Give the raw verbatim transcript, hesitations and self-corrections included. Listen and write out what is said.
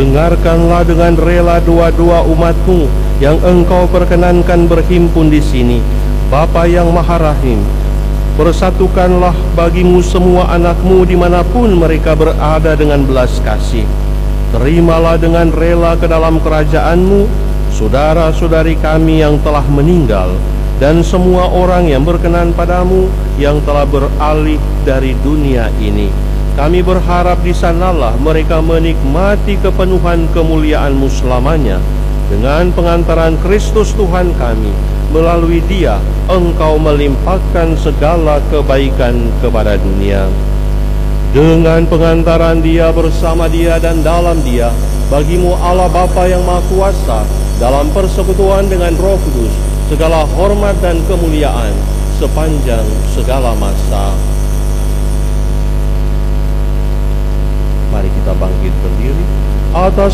dengarkanlah dengan rela doa-doa umat-Mu yang Engkau perkenankan berhimpun di sini. Bapa yang Maha Rahim, persatukanlah bagimu semua anak-Mu dimanapun mereka berada dengan belas kasih. Terimalah dengan rela ke dalam kerajaan-Mu saudara-saudari kami yang telah meninggal, dan semua orang yang berkenan padamu yang telah beralih dari dunia ini. Kami berharap di sanalah mereka menikmati kepenuhan kemuliaan-Mu selamanya. Dengan pengantaran Kristus Tuhan kami, melalui Dia Engkau melimpahkan segala kebaikan kepada dunia. Dengan pengantaran Dia, bersama Dia, dan dalam Dia, bagimu Allah Bapa yang Maha Kuasa, dalam persekutuan dengan Roh Kudus, segala hormat dan kemuliaan sepanjang segala masa. Mari kita bangkit berdiri atas